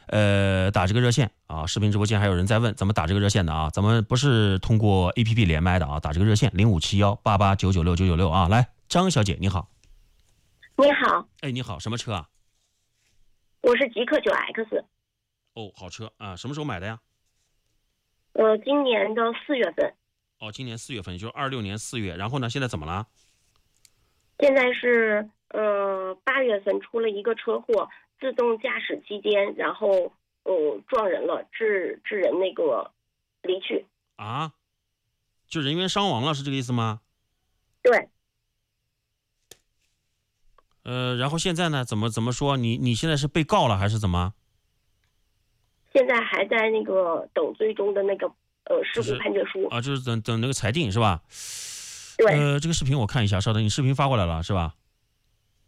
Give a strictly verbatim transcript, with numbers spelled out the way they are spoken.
呃，打这个热线啊，视频直播间还有人在问怎么打这个热线的啊，咱们不是通过 A P P 连麦的啊，打这个热线零五七幺八八九九六九九六啊，来，张小姐你好。 你好。 哎，你好，什么车啊？ 我是极客九 X。 哦，好车啊，什么时候买的呀？ 呃，今年的四月份。 哦，今年四月份，也就是二六年四月，然后呢，现在怎么了？ 现在是呃八月份出了一个车祸，自动驾驶期间，然后呃撞人了，致致人那个离去。 啊，就人员伤亡了，是这个意思吗？ 对。 呃，然后现在呢，怎么怎么说？你你现在是被告了还是怎么？ 现在还在那个等最终的那个呃事故判决书啊，就是等等那个裁定是吧？ 对。 呃，这个视频我看一下，稍等，你视频发过来了是吧？